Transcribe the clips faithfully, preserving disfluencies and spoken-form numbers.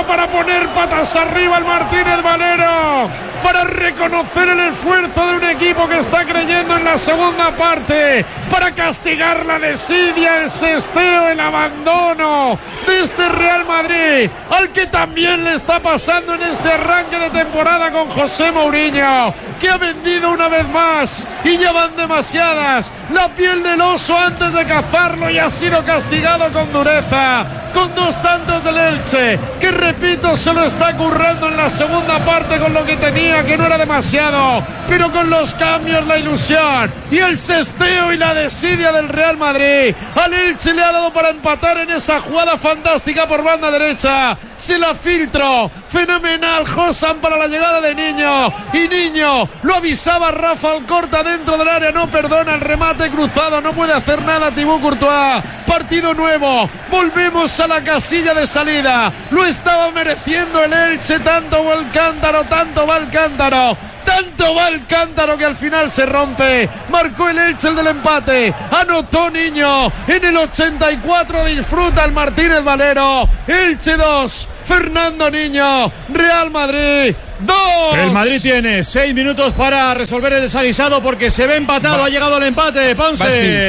llega para poner patas arriba el Martínez Valero, para reconocer el esfuerzo de un equipo que está creyendo en la segunda parte, para castigar la desidia, el sesteo, el abandono de este Real Madrid, al que también le está pasando en este arranque de temporada con José Mourinho, que ha vendido una vez más, y ya van demasiadas, la piel del oso antes de cazarlo, y ha sido castigado con dureza, con dos tantos del Elche, que repito, se lo está currando en la segunda parte con lo que tenía, que no era demasiado, pero con los cambios, la ilusión y el sesteo y la desidia del Real Madrid. Al Elche le ha dado para empatar en esa jugada fantástica por banda derecha, se la filtró, fenomenal Josan para la llegada de Niño, y Niño lo avisaba Rafa Alcorta dentro del área, no perdona el remate cruzado, no puede hacer nada Thibaut Courtois. Partido nuevo, volvemos a la casilla de salida, lo estaba mereciendo el Elche, tanto va el cántaro, tanto va el cántaro, tanto va el cántaro que al final se rompe. Marcó el Elche el del empate, anotó Niño en el ochenta y cuatro, disfruta el Martínez Valero. Elche dos, Fernando Niño, Real Madrid dos. El Madrid tiene seis minutos para resolver el desaguisado porque se ve empatado. Va. Ha llegado el empate, Ponce.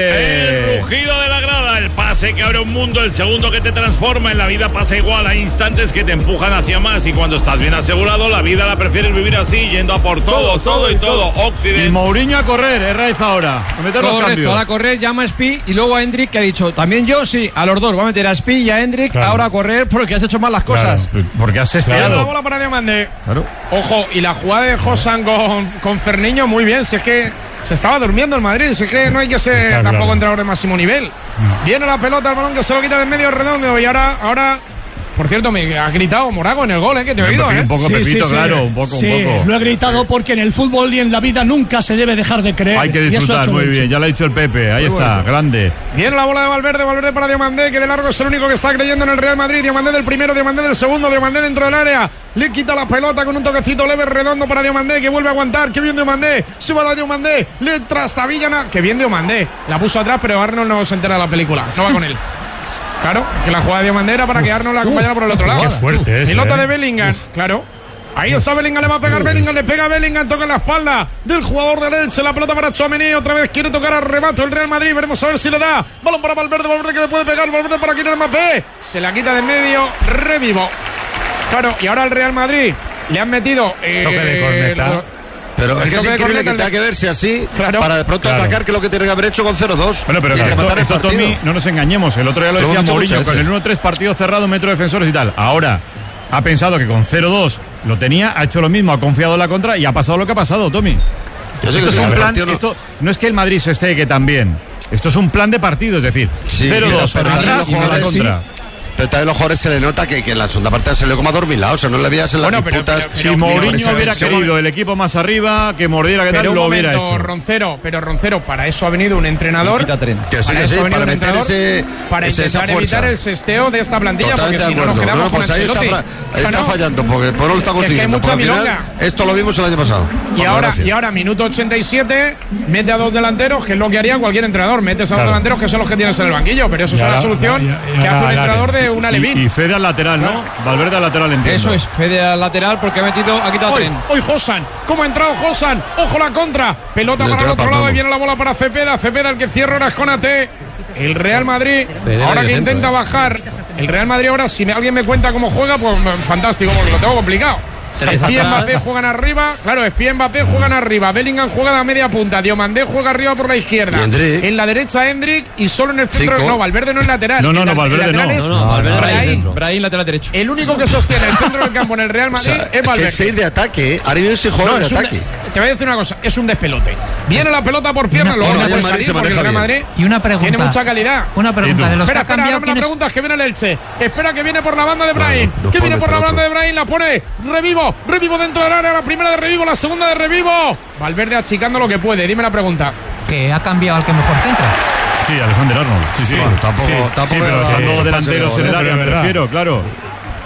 El rugido de la grada, el pase que abre un mundo, el segundo que te transforma. En la vida pasa igual, hay instantes que te empujan hacia más, y cuando estás bien asegurado, la vida la prefieres vivir así, yendo a por todo, todo, todo y todo. Occidente. Y Mourinho a correr, es Raiz ahora. A meter los Correcto, cambios. ahora a correr, llama a Spi y luego a Hendrik, que ha dicho, también yo sí, a los dos, va a meter a Spi y a Hendrik, claro, ahora a correr porque has hecho mal las cosas. Claro, porque has sesteado. Claro. La bola para Diomandé. Claro. Ojo, y la jugada de Josan con, con Ferniño, muy bien, si es que se estaba durmiendo el Madrid, si es que no hay que ser Está tampoco claro. entrenador de máximo nivel. No. Viene la pelota, el balón que se lo quita de medio redondo, y ahora, ahora por cierto, me ha gritado Morago en el gol, ¿eh? Que te he oído, ¿eh? Un poco, Sí, Pepito, sí, sí. claro, un poco, Sí, un poco. lo he gritado porque en el fútbol y en la vida nunca se debe dejar de creer. Hay que Y eso ha disfrutar, hecho muy Elche. bien, ya lo ha dicho el Pepe, ahí Muy está, bueno. grande. Viene la bola de Valverde, Valverde para Diomandé, que de largo es el único que está creyendo en el Real Madrid. Diomandé del primero, Diomandé del segundo, Diomandé dentro del área. Le quita la pelota con un toquecito leve redondo para Diomandé, que vuelve a aguantar. Qué bien Diomandé, sube a la Diomandé, le trastabilla. Na... Qué bien Diomandé, la puso atrás, pero Arnold no se entera de la película, no va con él. Claro, que la jugada de Diomandé era para que Arnold la acompañara por el otro lado. Qué fuerte es. Pelota eh. de Bellingham, Uf. claro. Ahí está Bellingham, le va a pegar Bellingham, le pega a Bellingham, toca en la espalda del jugador del Elche, la pelota para Tchouaméni, otra vez quiere tocar a remate el Real Madrid, veremos a ver si le da. Balón para Valverde, Valverde que le puede pegar, Valverde para Kylian Mbappé, se la quita de en medio, revivo. Claro, y ahora el Real Madrid le han metido eh, Toque de corneta. Pero es que es toque de increíble corneta, que tenga que verse así, claro, para de pronto claro. atacar, que es lo que tiene que haber hecho con cero dos. Bueno, pero y claro, esto, rematar el esto partido. Tommy, no nos engañemos. El otro día lo Lo decía hemos dicho Mourinho, muchas con el veces. uno tres partido cerrado, metro defensores y tal. Ahora ha pensado que con cero dos lo tenía, ha hecho lo mismo, ha confiado en la contra y ha pasado lo que ha pasado, Tommy. Yo sé Esto que es sí, un el plan, partido no- esto no es que el Madrid se esté que también. Esto es un plan de partido, es decir, Sí, cero dos pero también atrás los y no la jugadores, contra. Pero también los jugadores se le nota que, que en la segunda parte se le como adormilado, o sea, no le veías en las Bueno, pero- disputas. pero- Si pero- Mourinho pero- hubiera pero- querido el equipo más arriba, que mordiera, que tal, Pero un lo hubiera momento, hecho. Roncero, pero Roncero, para eso ha venido un entrenador. Quita tren. Que sí, Para que eso sí, ha venido para un meter entrenador ese, para ese- esa intentar fuerza. evitar el sesteo de esta plantilla, Totalmente porque si de no nos acuerdo. quedamos No, pues con ahí está, Ancelotti. fra- ahí está Claro. fallando, porque por no lo está Es que hay consiguiendo. mucha Pero al final, milonga. esto lo vimos el año pasado. Y Por ahora, desgracia. y ahora, minuto ochenta y siete, mete a dos delanteros, que es lo que haría cualquier entrenador. Metes a dos Claro. delanteros que son los que tienes en el banquillo, pero eso es Y una ahora- solución y- y que ahora hace un Alare. entrenador de una Y, Levín. y Fede al lateral, ¿no? Valverde al lateral, entiendo. Eso es, Fede al lateral porque ha metido, ha quitado Hoy, tren. hoy Josan, ¿cómo ha entrado Josan? Ojo la contra, pelota Le para el entra otro para lado todo. y viene la bola para Cepeda, Cepeda el que cierra ahora es Conate. El Real Madrid, Fede ahora medio que centro, intenta eh. bajar, el Real Madrid ahora, si me- alguien me cuenta cómo juega, pues mm, fantástico, porque lo tengo complicado. Tres Espí y atrás. Mbappé juegan arriba, claro, Espí y Mbappé juegan arriba, Bellingham juega a la media punta, Diomandé juega arriba por la izquierda, Y Hendrik. en la derecha Hendrik y solo en el centro, Cinco. no, Valverde no es lateral. No, no, El no, la- el Valverde lateral no. es No, no, Valverde Brahim. Brahim. Brahim, lateral derecho. El único que sostiene el centro del campo en el Real O Madrid sea, es es que Valverde. seis de ataque, ¿eh? Ahora viene ese No, jugador es de un ataque. de- te voy a decir una cosa, es un despelote. Viene la pelota por pierna, luego una- no y puede el Madrid salir se porque el maneja Real bien. Madrid Y una pregunta. tiene mucha calidad. Una pregunta de los Espera, que ha espera, cambiado. no me la ¿quién es? preguntas que viene el Elche. Espera que viene por la banda de Brahim. No, no que viene puede por la meter banda de otro. Brahim, la pone. Revivo, revivo dentro del área, la primera de revivo, la segunda de revivo. Valverde achicando lo que puede, dime la pregunta. Que ha cambiado al que mejor centra. Sí, Alexander Arnold. Sí, sí. Bueno, tampoco- Sí, tampoco sí, pero era siendo mucho delanteros pase en de el gol, área, pero me es verdad. refiero, claro.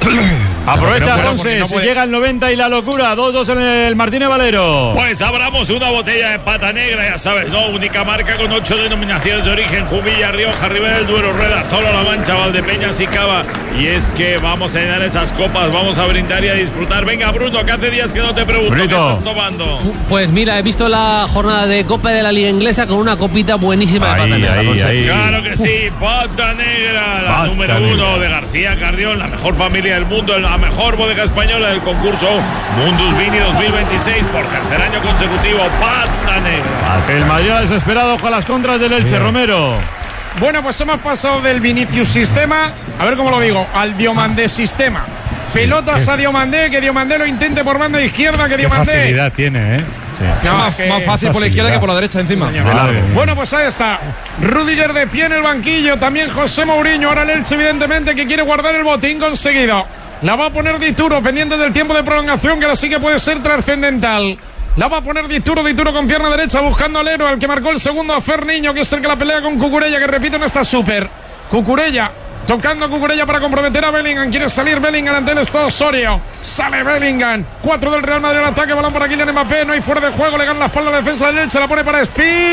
Aprovecha No, no, Ponce, no si puede. llega el noventa y la locura. dos dos en el Martínez Valero. Pues abramos una botella de pata negra, ya sabes, ¿no? Única marca con ocho denominaciones de origen: Jumilla, Rioja, Ribera del Duero, Rueda, Tolo, La Mancha, Valdepeñas y Cava. Y es que vamos a llenar esas copas, vamos a brindar y a disfrutar. Venga, Bruno, que hace días que no te pregunto Brito. qué estás tomando. Pues mira, he visto la jornada de Copa de la Liga Inglesa con una copita buenísima de Ahí, pata negra. ahí, José. ahí. Claro que sí, pata negra, la Pata número negra. uno de García Carrión, la mejor familia del mundo, la mejor bodega española del concurso Mundus Vini dos mil veintiséis por tercer año consecutivo. Pata negra. El Madrid ha desesperado con las contras del Elche, Romero. Bueno, pues hemos pasado del Vinicius sistema, a ver cómo lo digo, al Diomandé sistema. Pelotas a Diomandé, que Diomandé lo intente por banda izquierda, que Qué Diomandé. facilidad tiene, ¿eh? No, más, que- más fácil por la izquierda que por la derecha encima. De largo. Bueno, pues ahí está. Rudiger de pie en el banquillo. También José Mourinho. Ahora el Elche, evidentemente, que quiere guardar el botín conseguido. La va a poner Dituro, pendiente del tiempo de prolongación, que ahora sí que puede ser trascendental. La va a poner Dituro, Dituro con pierna derecha, buscando al héroe, al que marcó el segundo, a Ferniño, que es el que la pelea con Cucurella, que repito, no está súper. Cucurella. Tocando a Cucurella para comprometer a Bellingham. Quiere salir Bellingham ante él. Está Osorio. Sale Bellingham. Cuatro del Real Madrid al ataque. Balón por aquí en Mbappé. No hay fuera de juego. Le gana la espalda a la defensa del Elche. La pone para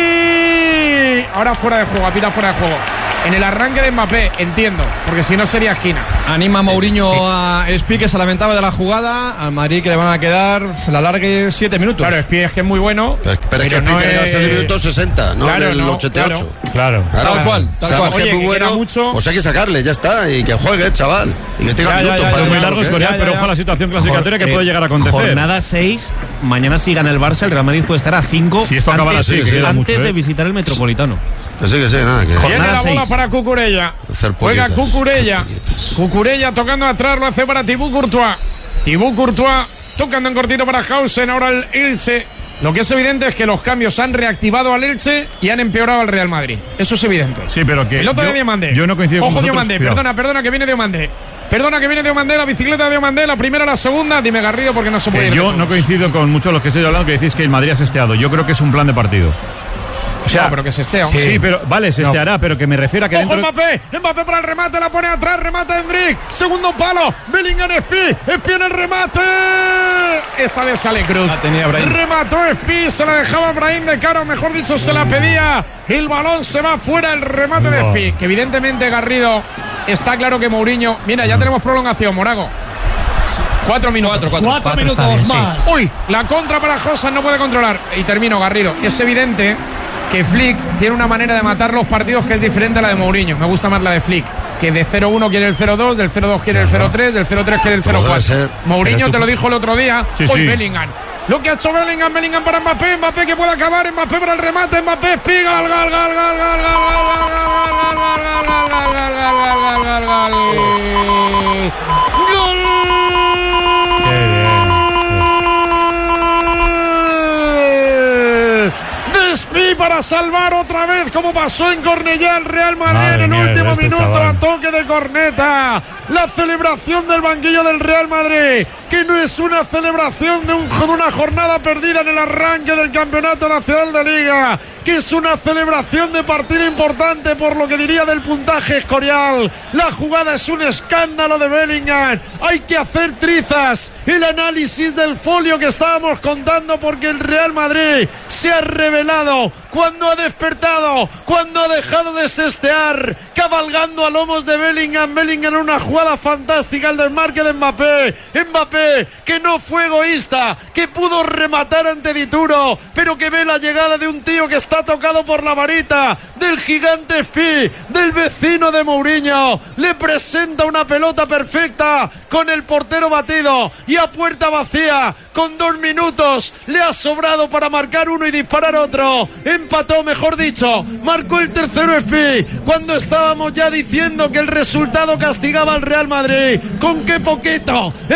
Spi. Ahora fuera de juego. Apita fuera de juego. En el arranque de Mbappé. Entiendo. Porque si no sería esquina. Anima a Mourinho a Spi, que se lamentaba de la jugada. Al Madrid, que le van a quedar, se la largue siete minutos. Claro, Spi es que es muy bueno. Pero, pero es que no empieza a llegarse es- el minuto sesenta, no Claro, en el no, ochenta y ocho. Claro. Claro. Tal cual, tal Sabemos cual. que es Oye, muy que queda bueno, mucho. pues hay que sacarle, ya está. Y que juegue, chaval. Y que tenga Ya, ya, minutos ya, para ya, Es muy ya, largo ya, Escorial, ya, pero ya. ojo a la situación clasificatoria que Eh, puede llegar a acontecer. Jornada seis, mañana si gana el Barça, el Real Madrid puede estar a cinco Si esto acabara antes, así, que queda antes mucho, de ¿eh? visitar el Metropolitano. Que sí, que sí, nada. Que... Viene Jornada la bola seis. para Cucurella. Hacer Juega polletas. Cucurella. Hacer polletas. Cucurella tocando atrás, lo hace para Thibaut Courtois. Thibaut Courtois tocando en cortito para Hausen. Ahora el Elche. Lo que es evidente es que los cambios han reactivado al Elche y han empeorado al Real Madrid. Eso es evidente. Sí, pero que Pelota yo, de Diomandé. yo no coincido Ojo, con vosotros. Diomandé. Cuidado. Perdona, perdona, que viene Diomandé. Perdona que viene Diomandé, la bicicleta de Diomandé, la primera, la segunda. Dime, Garrido, porque no se puede Que ir de yo todos. no coincido con muchos de los que estoy hablando que decís que el Madrid ha sesteado. Yo creo que es un plan de partido. O sea, No, pero que se esté. sí, hombre. pero vale, se esteará, pero que me refiero a que Ojo dentro. Mbappé, Mbappé para el remate, la pone atrás, remata Hendrik, segundo palo, Bellingham Spi, Spi en el remate, esta vez sale Cruz, La tenía Brahim. remató Spi, se la dejaba Brahim de cara, o mejor dicho se la pedía, el balón se va fuera, el remate de Spi, que evidentemente Garrido, está claro que Mourinho, mira ya tenemos prolongación, Morago, cuatro minutos. Cuatro, cuatro. Cuatro, Cuatro minutos está bien, más. Uy, la contra para Josan no puede controlar. Y termino, Garrido. Es evidente que Flick tiene una manera de matar los partidos que es diferente a la de Mourinho. Me gusta más la de Flick, que de cero uno quiere el cero dos, del cero dos quiere el cero tres, del cero tres quiere el cero Como debe cuatro. ser. Mourinho Pero tú- te lo dijo el otro día. Sí, Hoy sí. Bellingham. Lo que ha hecho Bellingham, Bellingham para Mbappé, Mbappé que puede acabar, Mbappé para el remate, Mbappé, espiga, gal, gal, gal, gal, gal, gal, gal, gal, gal, gal, gal, gal, gal, gal, gal, gal, gal, gal, ¡gol! De Spi para salvar otra vez, como pasó en Cornellá el Real Madrid Madre en el mía, último este minuto chaval. a toque de corneta. La celebración del banquillo del Real Madrid, que no es una celebración de, un- de una jornada perdida en el arranque del Campeonato Nacional de Liga, que es una celebración de partido importante por lo que diría del puntaje Escorial. La jugada es un escándalo de Bellingham. Hay que hacer trizas el análisis del folio que estábamos contando, porque el Real Madrid se ha revelado cuando ha despertado, cuando ha dejado de sestear, cabalgando a lomos de Bellingham. Bellingham en una jugada fantástica, el desmarque de Mbappé. Mbappé que no fue egoísta, que pudo rematar ante Dituro, pero que ve la llegada de un tío que está tocado por la varita del gigante Spi, del vecino de Mourinho. Le presenta una pelota perfecta con el portero batido y a puerta vacía, con dos minutos le ha sobrado para marcar uno y disparar otro. Empató, mejor dicho, marcó el tercero Spi cuando estábamos ya diciendo que el resultado castigaba al Real Madrid. Con qué poquito el Real Madrid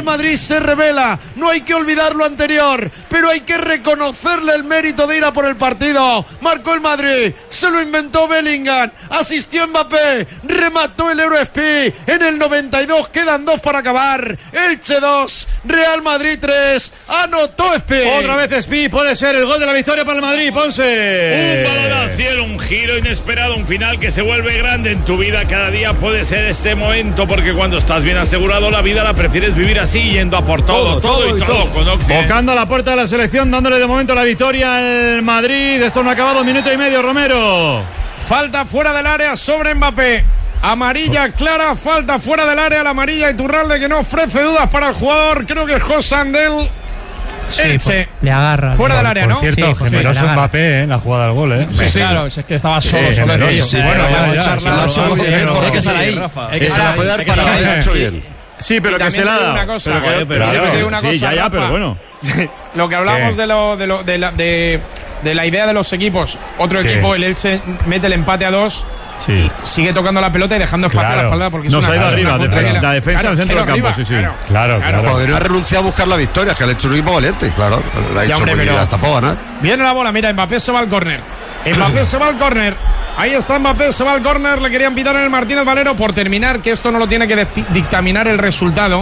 Madrid se revela. No hay que olvidar lo anterior, pero hay que reconocerle el mérito de ir a por el partido. Marcó el Madrid, se lo inventó Bellingham, asistió Mbappé, remató el Eurospí en el noventa y dos. Quedan dos para acabar. Elche dos, Real Madrid tres. Anotó Espi. Otra vez Espi, puede ser el gol de la victoria para el Madrid. Ponce. Un balón al cielo, un giro inesperado, un final que se vuelve grande en tu vida. Cada día puede ser este momento, porque cuando estás bien asegurado, la vida la prefieres vivir así, yendo a por todo, todo, todo, todo y todo. todo. Con Octe. Tocando a la puerta de la selección, dándole de momento la victoria al Madrid. Esto no ha acabado, un minuto y medio, Romero. Falta fuera del área sobre Mbappé. Amarilla clara, falta fuera del área, la amarilla Iturralde, que no ofrece dudas para el jugador. Creo que es José Andel. Sí, pues, le agarra. Fuera del área, por ¿no? cierto, sí, generoso sí, Mbappé, ¿eh? La jugada del gol, ¿eh? Sí, sí, claro, es que estaba solo, sí, solo generoso, sí, sí, bueno, ya, vamos ya, a charlar. ya, Solo ya, bien, ya, Hay que ya, estar ya, ahí. Rafa. Hay que Se estar la ahí, puede dar hay que para estar ahí, ahí. ha hecho bien. Sí, pero Y que se también la ha te digo dado. una cosa, Pero que- joder, pero pero claro, te digo una sí, cosa, ya, ya, Rafa. pero bueno. Lo que hablamos Sí. de, lo, de, lo, de, la, de, de la idea de los equipos. Otro Sí. equipo, el Elche, mete el empate a dos. Sí. Sigue tocando la pelota y dejando espacio Claro. a la espalda, porque No, es se una, ha ido es arriba, una defe- contra que la defensa claro, al centro se ha del ido campo, sí, sí. Claro, claro. Porque no ha renunciado a buscar la victoria, que le ha hecho un equipo valiente, claro. La ha Ya, hecho hombre, porque pero- ya está para ganar. Viene la bola, mira, Mbappé se va al córner. Mbappé se va al córner. Ahí está Mbappé, se va al córner. Le querían pitar en el Martínez Valero por terminar, que esto no lo tiene que dicti- dictaminar el resultado.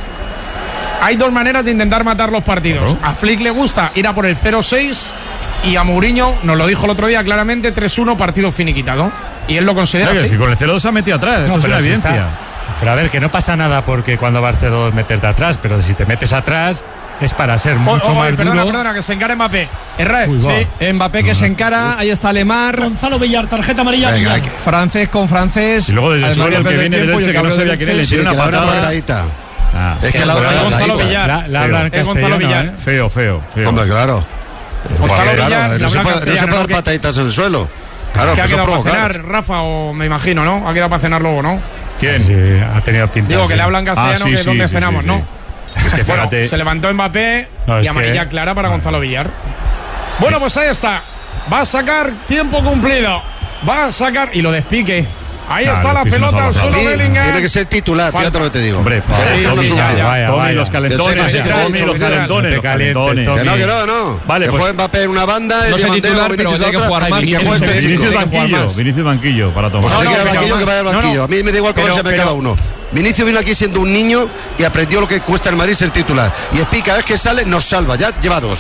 Hay dos maneras de intentar matar los partidos. A Flick le gusta ir a por el cero seis y a Mourinho, nos lo dijo el otro día claramente, tres uno, partido finiquitado. Y él lo considera Claro, que así. si con el cero dos se ha metido atrás. No, Esto es pero una si evidencia. está- Pero a ver, que no pasa nada porque cuando va al cero dos meterte atrás, pero si te metes atrás es para ser Oh, mucho oh, más perdona, duro. perdona, que se encara Mbappé. Erraez. Uy, va. Sí, Mbappé que se encara, ahí está Lemar, Gonzalo Villar, tarjeta amarilla. Venga, Villar. hay que- francés con francés. Y luego desde el Además, suelo el que pierde viene del tiempo y Elche, el que no cabrón sabía del quién era, le Elche, Sí, tiene que una le da una patada. patadita. Ah, Es que le da Gonzalo una Gonzalo patadita. Villar. La, la habla en Es Gonzalo castellano, Villar. ¿eh? Feo, feo, feo. Hombre, claro. Gonzalo Claro, Villar, no la se blanca puede, no se castellana, puede dar ¿no? pataditas en el suelo. Claro, que ha que eso quedado para provocar. cenar, Rafa, o me imagino, ¿no? Ha quedado para cenar luego, ¿no? ¿Quién? Sí, ha tenido pinta. Digo, sí. que le hablan castellano, Ah, sí, que sí, es donde sí, cenamos, sí, ¿no? sí. Es que Bueno, fíjate. se levantó Mbappé No, y es amarilla que- clara para Bueno. Gonzalo Villar. Bueno, pues ahí está. Va a sacar tiempo cumplido. Va a sacar y lo despique. Ahí Nah, está los la pies pelota nos al ha suelo pasado. Bellingham. Tiene que ser titular, fíjate lo que te digo. Hombre, Vale, sí, eso no sí, es ya, suficiente. ya. Vaya, Tommy, vaya. los calentones, Yo sé que sí, ya, que Tommy, sí, los que sí, calentones, no te los calientes, calentones. Tommy. Que no, que no, no. Vale, que pues- juegue Mbappé en una banda, No el sé Diamantero, titular, pero Vinicius tiene que otra, jugar más. y que Vinicius juegue este Vinicius chico. banquillo, Vinicius banquillo para tomar. Pues No, hay que ir no, al pero- banquillo, que vaya al no, no. banquillo. A mí me da igual cómo Pero- se me pero- cada uno. Vinicius vino aquí siendo un niño y aprendió lo que cuesta el Madrid ser titular. Y Espi, cada vez que sale, nos salva. Ya lleva dos.